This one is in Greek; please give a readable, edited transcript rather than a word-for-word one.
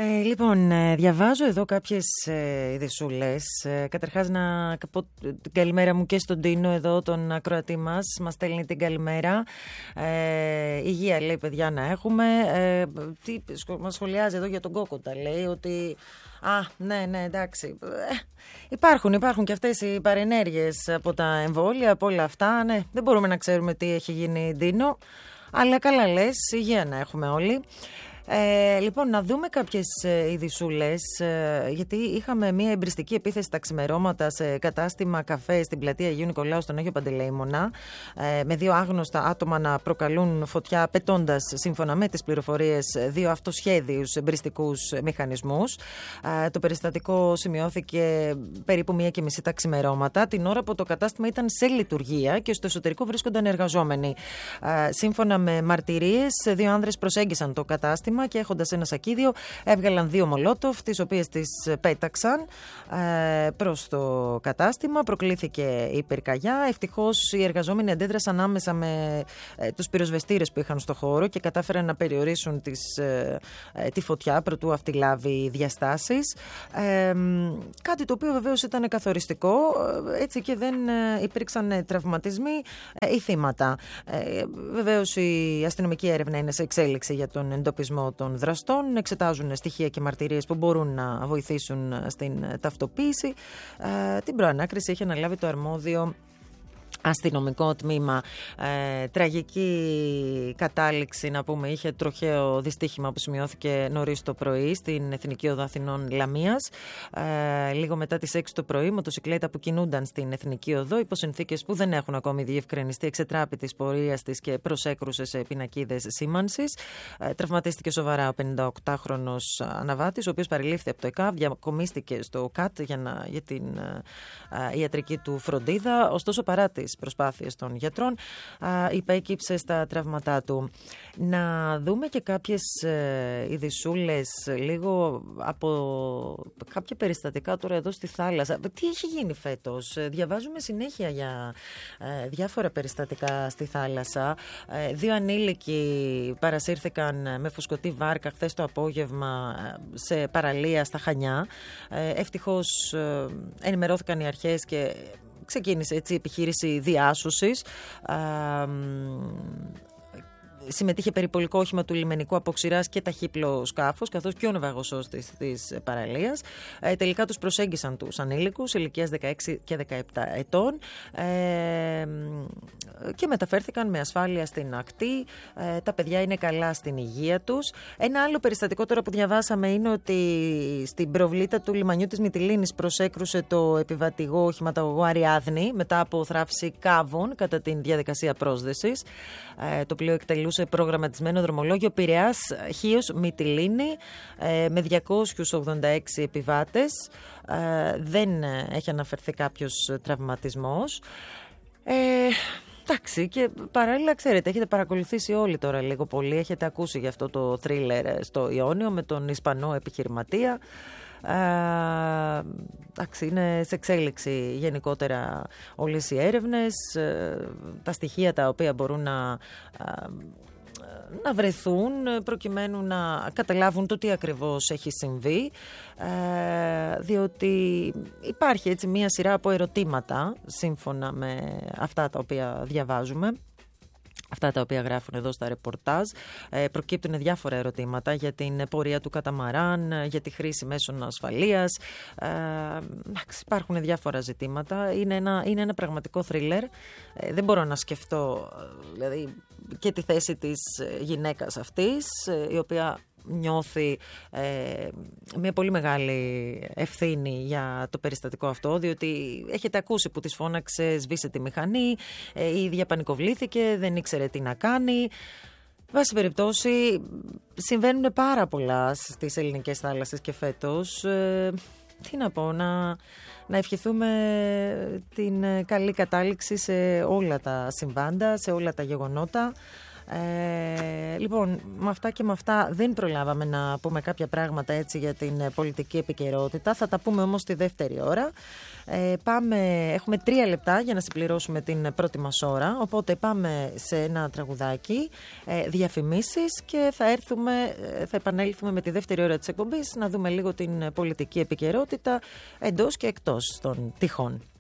Λοιπόν, διαβάζω εδώ κάποιες ειδησούλες. Καταρχάς να πω την καλημέρα μου και στον Τίνο εδώ, τον ακροατή μας. Μας στέλνει την καλημέρα. Υγεία λέει, παιδιά, να έχουμε. Μας σχολιάζει εδώ για τον Κόκοτα. Λέει ότι... ναι, εντάξει. Υπάρχουν και αυτές οι παρενέργειες από τα εμβόλια, από όλα αυτά. Ναι, δεν μπορούμε να ξέρουμε τι έχει γίνει, Ντίνο. Αλλά καλά λες, υγεία να έχουμε όλοι. Λοιπόν, να δούμε κάποιες ειδησούλες, γιατί είχαμε μια εμπριστική επίθεση τα ξημερώματα σε κατάστημα καφέ στην πλατεία Αγίου Νικολάου στον Άγιο Παντελεήμονα, με δύο άγνωστα άτομα να προκαλούν φωτιά, πετώντας, σύμφωνα με τις πληροφορίες, δύο αυτοσχέδιους εμπριστικούς μηχανισμούς. Το περιστατικό σημειώθηκε περίπου 1:30 τα ξημερώματα, την ώρα που το κατάστημα ήταν σε λειτουργία και στο εσωτερικό βρίσκονταν εργαζόμενοι. Σύμφωνα με μαρτυρίες, δύο άνδρες προσέγγισαν το κατάστημα και έχοντας ένα σακίδιο έβγαλαν δύο μολότοφ, τις οποίες τις πέταξαν προς το κατάστημα. Προκλήθηκε η πυρκαγιά. Ευτυχώς οι εργαζόμενοι αντέδρασαν άμεσα με τους πυροσβεστήρες που είχαν στο χώρο και κατάφεραν να περιορίσουν τη φωτιά προτού αυτή λάβει διαστάσεις. Κάτι το οποίο βεβαίως ήταν καθοριστικό, έτσι και δεν υπήρξαν τραυματισμοί ή θύματα. Βεβαίως η αστυνομική έρευνα είναι σε εξέλιξη για τον εντοπισμό των δραστών, εξετάζουν στοιχεία και μαρτυρίες που μπορούν να βοηθήσουν στην ταυτοποίηση. Την προανάκριση έχει αναλάβει το αρμόδιο αστυνομικό τμήμα. Τραγική κατάληξη, να πούμε, είχε τροχαίο δυστύχημα που σημειώθηκε νωρίς το πρωί στην Εθνική Οδό Αθηνών Λαμίας. Λίγο μετά τις 6 το πρωί, μοτοσικλέτα που κινούνταν στην Εθνική Οδό υπό συνθήκες που δεν έχουν ακόμη διευκρινιστεί εξετράπη της πορείας της και προσέκρουσε σε πινακίδες σήμανσης. Τραυματίστηκε σοβαρά ο 58χρονος αναβάτης, ο οποίος παρελήφθη από το ΕΚΑΒ, διακομίστηκε στο ΚΑΤ για την ιατρική του φροντίδα. Ωστόσο, παρά τις προσπάθειες των γιατρών, υπέκυψε στα τραύματά του. Να δούμε και κάποιες ειδησούλες λίγο από κάποια περιστατικά τώρα εδώ στη θάλασσα. Τι έχει γίνει φέτος? Διαβάζουμε συνέχεια για διάφορα περιστατικά στη θάλασσα. Δύο ανήλικοι παρασύρθηκαν με φουσκωτή βάρκα χθες το απόγευμα σε παραλία στα Χανιά. Ευτυχώς ενημερώθηκαν οι αρχές και ξεκίνησε έτσι η επιχείρηση διάσωσης. Συμμετείχε περιπολικό όχημα του λιμενικού αποξηράς και ταχύπλο σκάφος, καθώς και ο ναυαγοσός της παραλίας. Τελικά τους προσέγγισαν τους ανήλικους ηλικίας 16 και 17 ετών και μεταφέρθηκαν με ασφάλεια στην ακτή. Τα παιδιά είναι καλά στην υγεία τους. Ένα άλλο περιστατικό τώρα που διαβάσαμε είναι ότι στην προβλήτα του λιμανιού της Μυτιλήνης προσέκρουσε το επιβατηγό οχηματαγωγό Αριάδνη μετά από θράψη κάβων κατά την διαδικασία πρόσδεσης. Το πλοίο εκτελούσε προγραμματισμένο δρομολόγιο Πειραιάς Χίος Μυτιλήνη με 286 επιβάτες. Δεν έχει αναφερθεί κάποιος τραυματισμός. Εντάξει, και παράλληλα, ξέρετε, έχετε παρακολουθήσει όλοι τώρα λίγο πολύ, έχετε ακούσει για αυτό το θρίλερ στο Ιόνιο με τον Ισπανό επιχειρηματία. Εντάξει, είναι σε εξέλιξη γενικότερα όλες οι έρευνες, τα στοιχεία τα οποία μπορούν να βρεθούν προκειμένου να καταλάβουν το τι ακριβώς έχει συμβεί, διότι υπάρχει έτσι μία σειρά από ερωτήματα σύμφωνα με αυτά τα οποία διαβάζουμε. Αυτά τα οποία γράφουν εδώ στα ρεπορτάζ. Προκύπτουν διάφορα ερωτήματα για την πορεία του καταμαράν, για τη χρήση μέσων ασφαλείας. Υπάρχουν διάφορα ζητήματα. Είναι ένα πραγματικό θρίλερ. Δεν μπορώ να σκεφτώ δηλαδή, και τη θέση της γυναίκας αυτής, η οποία νιώθει μια πολύ μεγάλη ευθύνη για το περιστατικό αυτό, διότι έχετε ακούσει που της φώναξε «σβήσε τη μηχανή», η ίδια πανικοβλήθηκε, δεν ήξερε τι να κάνει. Βάση περιπτώσει συμβαίνουν πάρα πολλά στις ελληνικές θάλασσες και φέτος. Τι να πω, να ευχηθούμε την καλή κατάληξη σε όλα τα συμβάντα, σε όλα τα γεγονότα. Λοιπόν, με αυτά και με αυτά δεν προλάβαμε να πούμε κάποια πράγματα έτσι για την πολιτική επικαιρότητα. Θα τα πούμε όμως στη δεύτερη ώρα. Έχουμε 3 λεπτά για να συμπληρώσουμε την πρώτη μας ώρα. Οπότε πάμε σε ένα τραγουδάκι, διαφημίσεις και θα επανέλθουμε με τη δεύτερη ώρα της εκπομπής να δούμε λίγο την πολιτική επικαιρότητα εντός και εκτός των τυχών.